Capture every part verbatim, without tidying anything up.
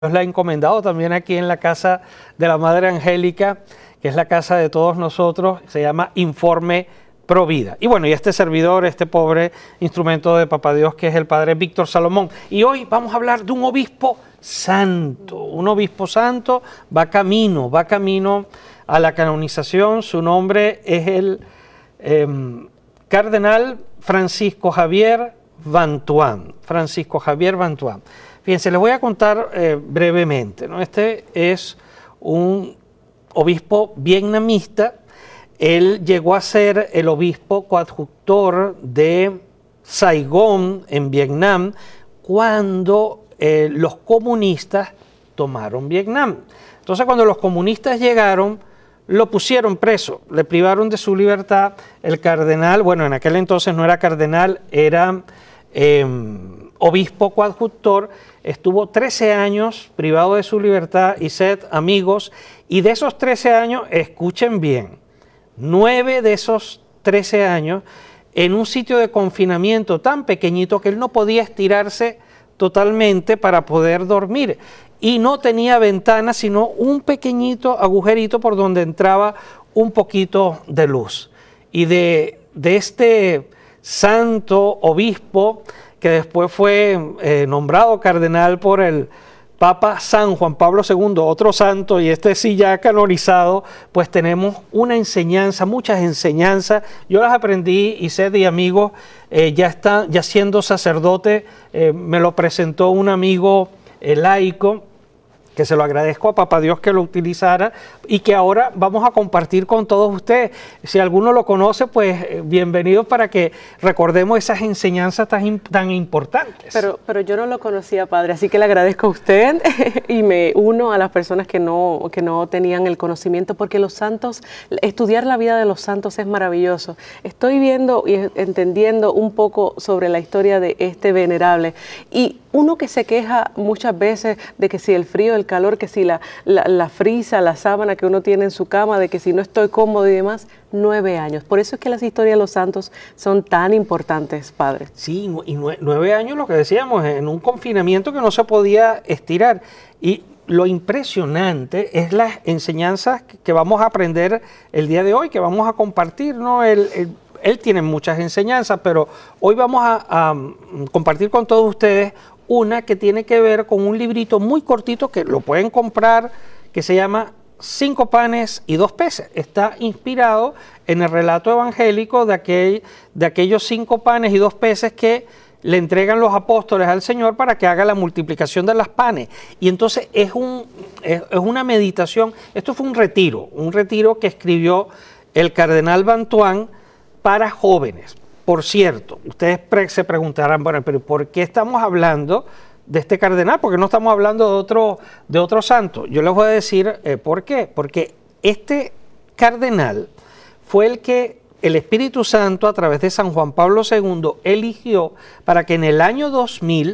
Dios la ha encomendado también aquí en la casa de la Madre Angélica, que es la casa de todos nosotros, se llama Informe Provida. Y bueno, y este servidor, este pobre instrumento de Papá Dios, que es el Padre Víctor Salomón. Y hoy vamos a hablar de un obispo santo, un obispo santo, va camino, va camino a la canonización. Su nombre es el eh, Cardenal Francisco Javier Vantuán, Francisco Javier Vantuán. Fíjense, les voy a contar eh, brevemente, ¿no? Este es un obispo vietnamita. Él llegó a ser el obispo coadjutor de Saigón, en Vietnam, cuando eh, los comunistas tomaron Vietnam. Entonces, cuando los comunistas llegaron, lo pusieron preso, le privaron de su libertad. El cardenal, bueno, en aquel entonces no era cardenal, era eh, obispo coadjutor. Estuvo trece años privado de su libertad y sed amigos, y de esos trece años, escuchen bien, nueve de esos trece años en un sitio de confinamiento tan pequeñito que él no podía estirarse totalmente para poder dormir, y no tenía ventana sino un pequeñito agujerito por donde entraba un poquito de luz. Y de, de este santo obispo, que después fue eh, nombrado cardenal por el Papa San Juan Pablo segundo, otro santo, y este sí ya canonizado, pues tenemos una enseñanza, muchas enseñanzas. Yo las aprendí y sé de amigos, eh, ya, está, ya siendo sacerdote, eh, me lo presentó un amigo eh, laico, que se lo agradezco a Papá Dios que lo utilizara y que ahora vamos a compartir con todos ustedes. Si alguno lo conoce, pues eh, bienvenido para que recordemos esas enseñanzas tan, tan importantes. Pero, pero yo no lo conocía, Padre, así que le agradezco a usted y me uno a las personas que no, que no tenían el conocimiento, porque los santos, estudiar la vida de los santos es maravilloso. Estoy viendo y entendiendo un poco sobre la historia de este venerable, y uno que se queja muchas veces de que si el frío, el calor, que si la, la, la frisa, la sábana que uno tiene en su cama, de que si no estoy cómodo y demás, nueve años. Por eso es que las historias de los santos son tan importantes, Padre. Sí, y nueve años, lo que decíamos, en un confinamiento que no se podía estirar. Y lo impresionante es las enseñanzas que vamos a aprender el día de hoy, que vamos a compartir, ¿no? El, el, él tiene muchas enseñanzas, pero hoy vamos a, a compartir con todos ustedes una que tiene que ver con un librito muy cortito que lo pueden comprar, que se llama Cinco panes y dos peces. Está inspirado en el relato evangélico de, aquel, de aquellos cinco panes y dos peces que le entregan los apóstoles al Señor para que haga la multiplicación de las panes. Y entonces es, un, es, es una meditación. Esto fue un retiro, un retiro que escribió el cardenal Vantuán para jóvenes. Por cierto, ustedes pre se preguntarán, bueno, pero ¿por qué estamos hablando de este cardenal? ¿Por qué no estamos hablando de otro, de otro santo? Yo les voy a decir eh, por qué. Porque este cardenal fue el que el Espíritu Santo, a través de San Juan Pablo segundo, eligió para que en el año dos mil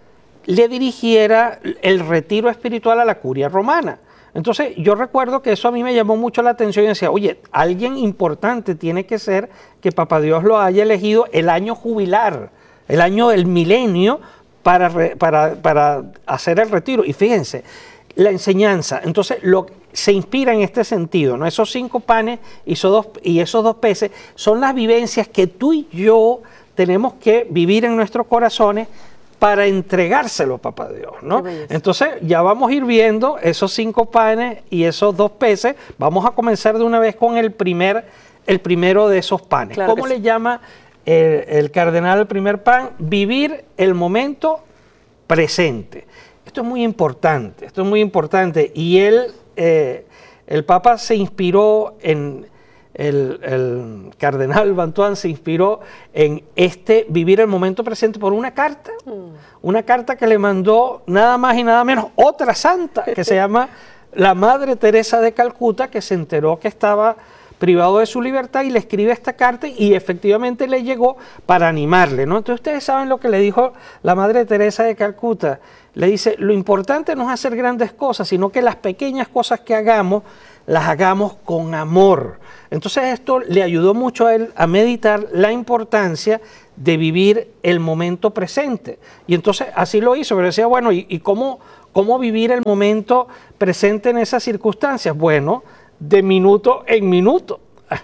le dirigiera el retiro espiritual a la Curia Romana. Entonces, yo recuerdo que eso a mí me llamó mucho la atención y decía, oye, alguien importante tiene que ser que Papá Dios lo haya elegido el año jubilar, el año del milenio, para, para, para hacer el retiro. Y fíjense, la enseñanza, entonces, lo, se inspira en este sentido, ¿no? Esos cinco panes y esos, dos, y esos dos peces son las vivencias que tú y yo tenemos que vivir en nuestros corazones para entregárselo a Papá Dios, ¿no? Entonces ya vamos a ir viendo esos cinco panes y esos dos peces. Vamos a comenzar de una vez con el, primer, el primero de esos panes. Claro. ¿Cómo le llama el, el cardenal el primer pan? Vivir el momento presente. Esto es muy importante, esto es muy importante. Y él, eh, el Papa se inspiró en... El, el cardenal Vantuán se inspiró en este vivir el momento presente por una carta, mm. una carta que le mandó nada más y nada menos otra santa que se llama la Madre Teresa de Calcuta, que se enteró que estaba privado de su libertad y le escribe esta carta y efectivamente le llegó para animarle, ¿no? Entonces ustedes saben lo que le dijo la Madre Teresa de Calcuta. Le dice, lo importante no es hacer grandes cosas, sino que las pequeñas cosas que hagamos las hagamos con amor. Entonces esto le ayudó mucho a él a meditar la importancia de vivir el momento presente. Y entonces así lo hizo, pero decía, bueno, ¿y, y cómo, ¿Cómo vivir el momento presente en esas circunstancias? Bueno, de minuto en minuto.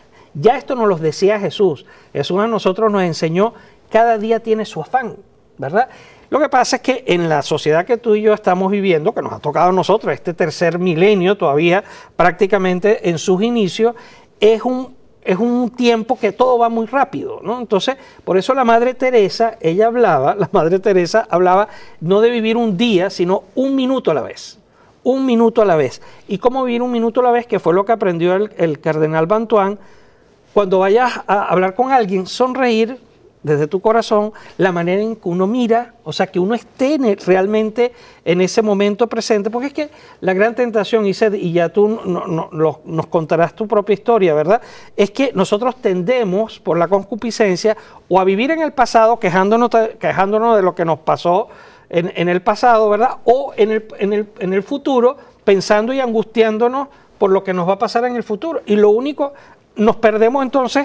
Ya esto nos lo decía Jesús. Jesús a nosotros nos enseñó, cada día tiene su afán, ¿verdad? Lo que pasa es que en la sociedad que tú y yo estamos viviendo, que nos ha tocado a nosotros, este tercer milenio todavía prácticamente en sus inicios, es un, es un tiempo que todo va muy rápido, ¿no? Entonces, por eso la Madre Teresa, ella hablaba, la Madre Teresa hablaba no de vivir un día, sino un minuto a la vez. Un minuto a la vez. ¿Y cómo vivir un minuto a la vez? Que fue lo que aprendió el, el cardenal Bantuán. Cuando vayas a hablar con alguien, sonreír desde tu corazón, la manera en que uno mira, o sea, que uno esté en el, realmente en ese momento presente, porque es que la gran tentación, y, se, y ya tú no, no, lo, nos contarás tu propia historia, ¿verdad? Es que nosotros tendemos, por la concupiscencia, o a vivir en el pasado, quejándonos, quejándonos de lo que nos pasó en, en el pasado, ¿verdad? O en el, en, el, en el futuro, pensando y angustiándonos por lo que nos va a pasar en el futuro. Y lo único, nos perdemos entonces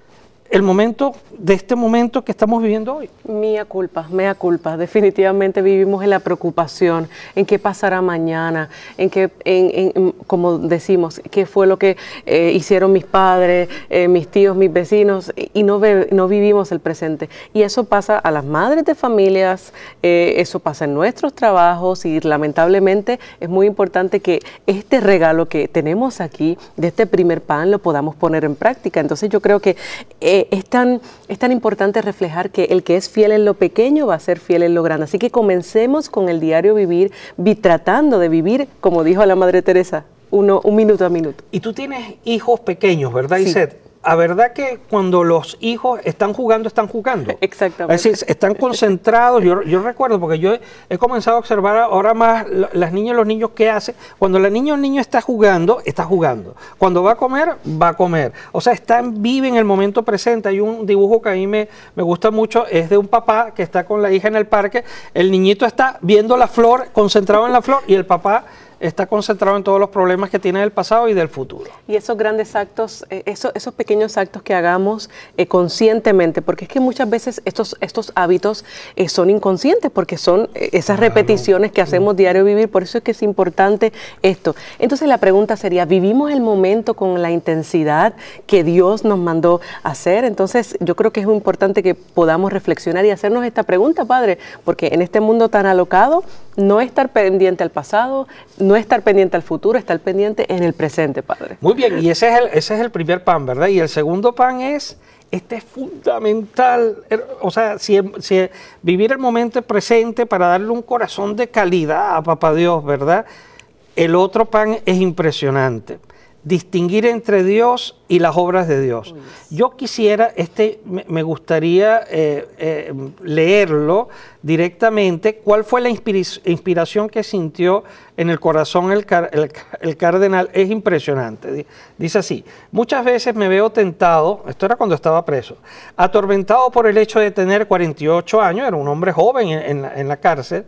el momento de este momento que estamos viviendo hoy. Mía culpa, mea culpa. Definitivamente vivimos en la preocupación, en qué pasará mañana, en qué, en, en, como decimos, qué fue lo que eh, hicieron mis padres, eh, mis tíos, mis vecinos, y no, ve, no vivimos el presente. Y eso pasa a las madres de familias, eh, eso pasa en nuestros trabajos, y lamentablemente es muy importante que este regalo que tenemos aquí, de este primer pan, lo podamos poner en práctica. Entonces yo creo que eh, Es tan, es tan importante reflejar que el que es fiel en lo pequeño va a ser fiel en lo grande. Así que comencemos con el diario vivir, vi, tratando de vivir, como dijo la Madre Teresa, uno, un minuto a minuto. Y tú tienes hijos pequeños, ¿verdad, Sí. Iset? ¿A verdad que cuando los hijos están jugando, están jugando? Exactamente. Es decir, están concentrados. Yo, yo recuerdo, porque yo he, he comenzado a observar ahora más las niñas y los niños qué hacen. Cuando la niña o el niño está jugando, está jugando. Cuando va a comer, va a comer. O sea, están, viven el momento presente. Hay un dibujo que a mí me, me gusta mucho, es de un papá que está con la hija en el parque. El niñito está viendo la flor, concentrado en la flor, y el papá está concentrado en todos los problemas que tiene del pasado y del futuro. Y esos grandes actos, eh, esos, esos pequeños actos que hagamos eh, conscientemente, porque es que muchas veces estos, estos hábitos eh, son inconscientes, porque son eh, esas claro. repeticiones que hacemos diario vivir, por eso es que es importante esto. Entonces la pregunta sería, ¿vivimos el momento con la intensidad que Dios nos mandó hacer? Entonces yo creo que es muy importante que podamos reflexionar y hacernos esta pregunta, Padre, porque en este mundo tan alocado, no estar pendiente al pasado, no estar pendiente al futuro, estar pendiente en el presente, Padre. Muy bien, y ese es el, ese es el primer pan, ¿verdad? Y el segundo pan es, este es fundamental, o sea, si, si vivir el momento presente para darle un corazón de calidad a Papá Dios, ¿verdad? El otro pan es impresionante. Distinguir entre Dios y las obras de Dios. Yo quisiera, este, me gustaría eh, eh, leerlo directamente, cuál fue la inspiración que sintió en el corazón el, car el, el cardenal. Es impresionante. Dice así: muchas veces me veo tentado, esto era cuando estaba preso, atormentado por el hecho de tener cuarenta y ocho años, era un hombre joven en, en, la, en la cárcel,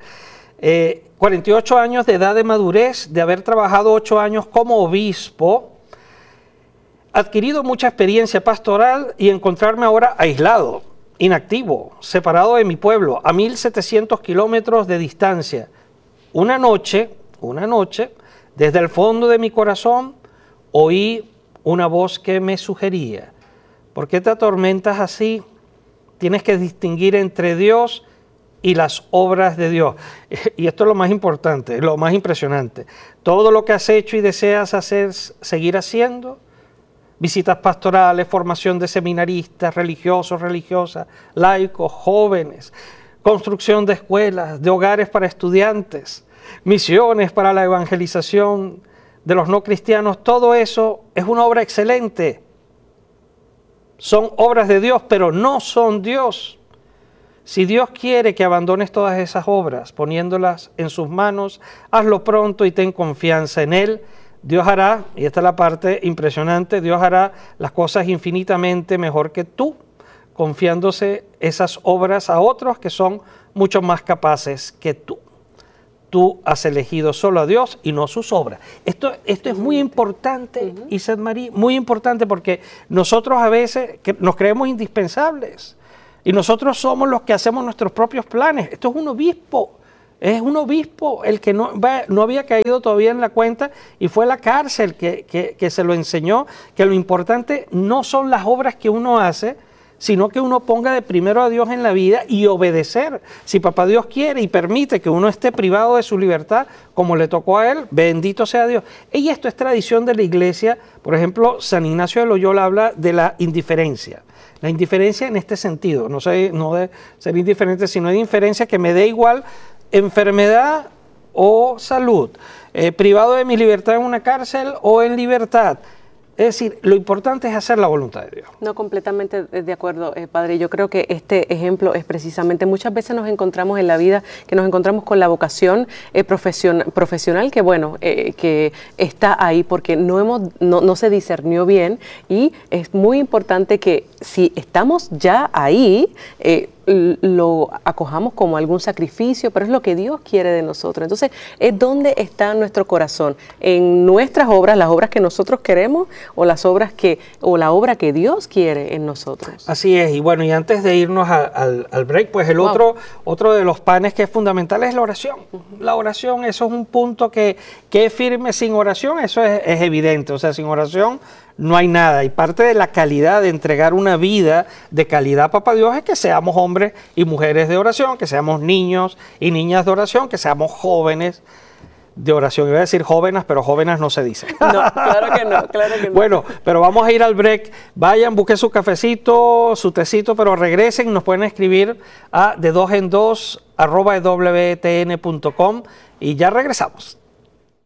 eh, cuarenta y ocho años de edad de madurez, de haber trabajado ocho años como obispo, adquirido mucha experiencia pastoral y encontrarme ahora aislado, inactivo, separado de mi pueblo, a mil setecientos kilómetros de distancia. Una noche, una noche, desde el fondo de mi corazón, oí una voz que me sugería: ¿por qué te atormentas así? Tienes que distinguir entre Dios y las obras de Dios. Y esto es lo más importante, lo más impresionante. Todo lo que has hecho y deseas hacer, seguir haciendo, visitas pastorales, formación de seminaristas, religiosos, religiosas, laicos, jóvenes, construcción de escuelas, de hogares para estudiantes, misiones para la evangelización de los no cristianos, todo eso es una obra excelente. Son obras de Dios, pero no son Dios. Si Dios quiere que abandones todas esas obras, poniéndolas en sus manos, hazlo pronto y ten confianza en Él. Dios hará, y esta es la parte impresionante, Dios hará las cosas infinitamente mejor que tú, confiándose esas obras a otros que son mucho más capaces que tú. Tú has elegido solo a Dios y no sus obras. Esto, esto es muy importante, uh-huh. Iset Marie, muy importante, porque nosotros a veces que nos creemos indispensables. Y nosotros somos los que hacemos nuestros propios planes. Esto es un obispo. Es un obispo el que no, no había caído todavía en la cuenta y fue la cárcel que, que, que se lo enseñó, que lo importante no son las obras que uno hace, sino que uno ponga de primero a Dios en la vida y obedecer. Si papá Dios quiere y permite que uno esté privado de su libertad, como le tocó a él, bendito sea Dios. Y esto es tradición de la iglesia. Por ejemplo, San Ignacio de Loyola habla de la indiferencia. La indiferencia en este sentido, no, sé, no de ser indiferente, sino de indiferencia que me dé igual enfermedad o salud, eh, privado de mi libertad en una cárcel o en libertad. Es decir, lo importante es hacer la voluntad de Dios. No, completamente de acuerdo, eh, Padre. Yo creo que este ejemplo es precisamente, muchas veces nos encontramos en la vida, que nos encontramos con la vocación eh, profesion, profesional, que bueno, eh, que está ahí porque no, hemos, no, no se discernió bien, y es muy importante que si estamos ya ahí, eh, lo acojamos como algún sacrificio, pero es lo que Dios quiere de nosotros. Entonces, es donde está nuestro corazón, en nuestras obras, las obras que nosotros queremos o las obras que o la obra que Dios quiere en nosotros. Así es. Y bueno, y antes de irnos a, al, al break, pues el wow. otro otro de los panes que es fundamental es la oración. Uh-huh. La oración, eso es un punto que, que es firme. Sin oración, eso es, es evidente. O sea, sin oración no hay nada, y parte de la calidad de entregar una vida de calidad a Papá Dios es que seamos hombres y mujeres de oración, que seamos niños y niñas de oración, que seamos jóvenes de oración. Iba a decir jóvenes, pero jóvenes no se dice. No, claro que no, claro que no. Bueno, pero vamos a ir al break. Vayan, busquen su cafecito, su tecito, pero regresen, nos pueden escribir a de dos en dos arroba w t n punto com y ya regresamos.